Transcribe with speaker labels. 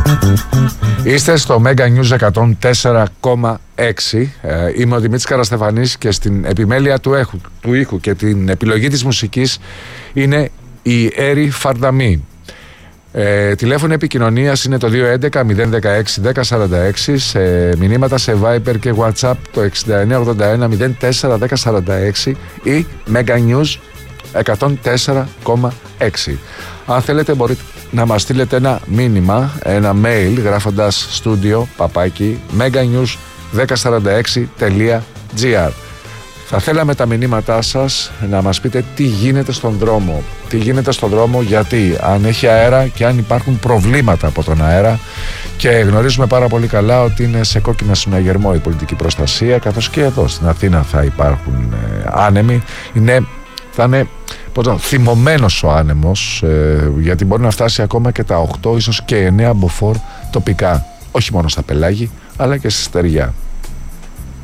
Speaker 1: Είστε στο Mega News 104,6. Είμαι ο Δημήτρης Καραστεφανής και στην επιμέλεια του ήχου και την επιλογή της μουσικής είναι η Έρη Φαρδαμή. Τηλέφωνο επικοινωνίας είναι το 211-016-1046, σε μηνύματα σε Viber και WhatsApp το 6981-04-1046 ή Mega News 104,6. Αν θέλετε μπορείτε να μας στείλετε ένα μήνυμα, ένα mail γράφοντας studio meganews1046.gr. Θα θέλαμε τα μηνύματά σας να μας πείτε τι γίνεται στον δρόμο. Τι γίνεται στον δρόμο, γιατί, αν έχει αέρα και αν υπάρχουν προβλήματα από τον αέρα. Και γνωρίζουμε πάρα πολύ καλά ότι είναι σε κόκκινα συναγερμό η πολιτική προστασία, καθώς και εδώ στην Αθήνα θα υπάρχουν άνεμοι. Θα είναι θυμωμένος ο άνεμος, γιατί μπορεί να φτάσει ακόμα και τα 8, ίσως και 9 μποφόρ τοπικά. Όχι μόνο στα πελάγη, αλλά και στη στεριά.